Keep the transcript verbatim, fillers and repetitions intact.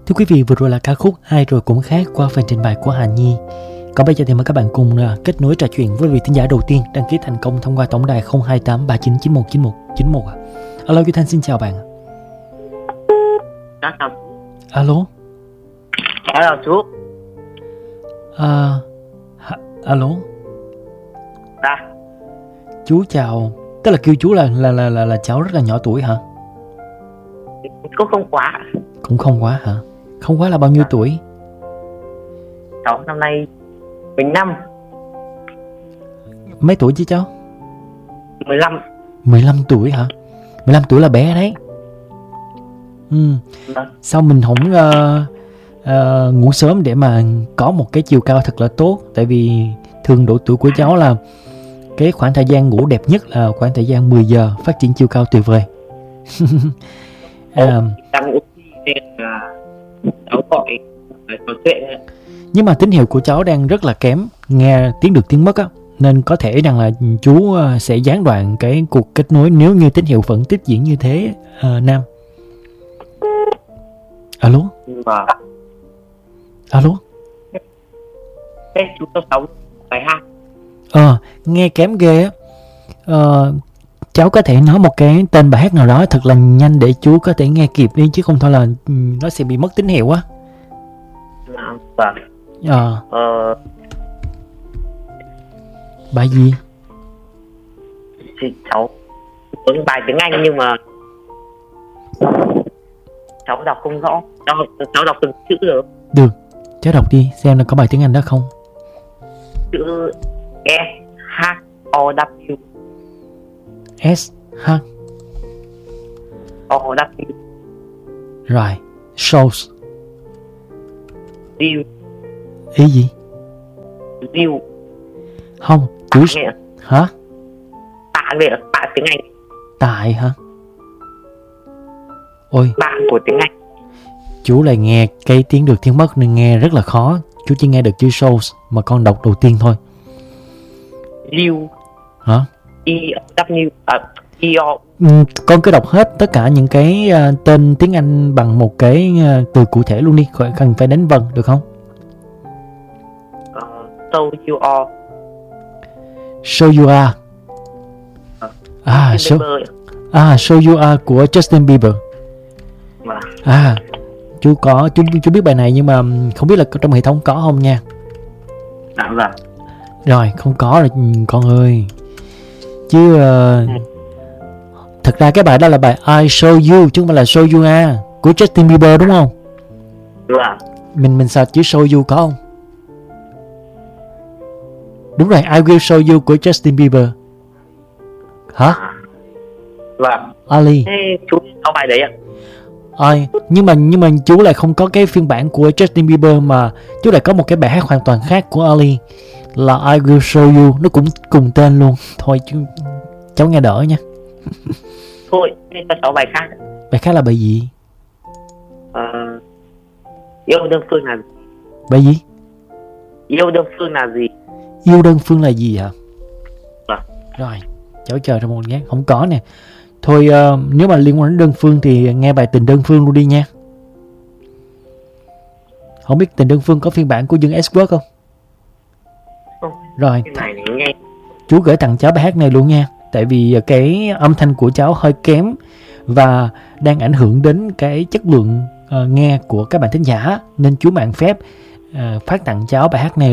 Thưa quý vị, vừa rồi là ca khúc Ai Rồi Cũng Khác qua phần trình bày của Hà Nhi. Còn bây giờ thì mời các bạn cùng uh, kết nối trò chuyện với vị thính giả đầu tiên đăng ký thành công thông qua tổng đài không hai tám ba chín chín một chín một chín một. Alo Duy Thanh, xin chào bạn. Chào. Alo. Chào chú. À, ha, alo. Dạ. Chú chào. Tức là kêu chú là là là là, là cháu rất là nhỏ tuổi hả? Cũng không quá. Cũng không quá hả? Không quá là bao nhiêu à. tuổi? Cháu năm nay mười lăm. Mấy tuổi chứ cháu? mười lăm. mười lăm tuổi hả? mười lăm tuổi là bé đấy. Ừ. Vâng. Sao mình không uh, uh, ngủ sớm để mà có một cái chiều cao thật là tốt? Tại vì thường độ tuổi của cháu là cái khoảng thời gian ngủ đẹp nhất là khoảng thời gian mười giờ, phát triển chiều cao tuyệt vời. à, Đang ngủ nên là cháu gọi trò chuyện. Nhưng mà tín hiệu của cháu đang rất là kém, nghe tiếng được tiếng mất á, nên có thể rằng là chú sẽ gián đoạn cái cuộc kết nối nếu như tín hiệu vẫn tiếp diễn như thế. à, Nam. Alo. Vâng. Alo. Thế chú cho cháu bài hát. Ờ, nghe kém ghê á. Ờ, cháu có thể nói một cái tên bài hát nào đó thật là nhanh để chú có thể nghe kịp đi, chứ không thôi là nó sẽ bị mất tín hiệu á. À, vâng. Ờ. Ờ. Bài gì? Thì cháu có bài tiếng Anh nhưng mà cháu đọc không rõ. Cháu, cháu đọc từng chữ được. Được, cháu đọc đi xem là có bài tiếng Anh đó không. Chữ S H O W. S H O W. Rồi, shows. View. Ý gì? View. Không, chữ Nghe. hả? Bạn về bạn tiếng Anh. Tại hả? Ôi, Bạn của tiếng Anh. chú lại nghe cái tiếng được tiếng mất nên nghe rất là khó. Chú chỉ nghe được chữ shows mà con đọc đầu tiên thôi. View. Hả? E W. À, E O. Ừ, con cứ đọc hết tất cả những cái uh, tên tiếng Anh bằng một cái uh, từ cụ thể luôn đi, khỏi cần phải đánh vần, được không? Uh, so you are. So You Are. À, so, à, So You Are của Justin Bieber. Vâng. À, chú có, chú, chú biết bài này nhưng mà không biết là trong hệ thống có không nha. Dạ vâng. Rồi, không có rồi con ơi. Chứ uh, thật ra cái bài đó là bài I Show You chứ không phải là Show You Are của Justin Bieber, đúng không? Vâng. Mình mình search chữ Show You có không? Đúng rồi, I Will Show You của Justin Bieber. Hả? Vâng. Ali. Thế chú có bài đấy ạ? Ôi, nhưng mà nhưng mà chú lại không có cái phiên bản của Justin Bieber, mà chú lại có một cái bài hát hoàn toàn khác của Ali là I Will Show You, nó cũng cùng tên luôn. Thôi chú, cháu nghe đỡ nha. Thôi, thế cho cháu bài khác. Bài khác là bài gì? Ờ, yêu đơn phương là gì? Bài gì? Yêu đơn phương là gì? Yêu đơn phương là gì hả? Vâng. Rồi, cháu chờ trong một nhát. Không có nè. Thôi uh, nếu mà liên quan đến đơn phương thì nghe bài Tình Đơn Phương luôn đi nha. Không biết Tình Đơn Phương có phiên bản của Dương Edgeworth không? Không. Rồi, Cái này này nghe. chú gửi tặng cháu bài hát này luôn nha. Tại vì cái âm thanh của cháu hơi kém và đang ảnh hưởng đến cái chất lượng uh, nghe của các bạn thính giả, nên chú mạng phép uh, phát tặng cháu bài hát này